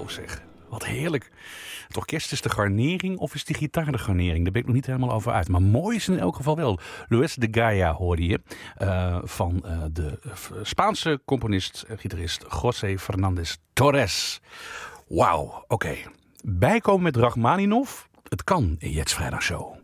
toch zeg. Wat heerlijk. Het orkest is de garnering of is die gitaar de garnering? Daar ben ik nog niet helemaal over uit. Maar mooi is in elk geval wel. Luis de Gaya hoorde je. Van de Spaanse componist en gitarist José Fernández Torres. Wauw, oké. Bijkomen met Rachmaninov. Het kan in Jets Vrijdagshow.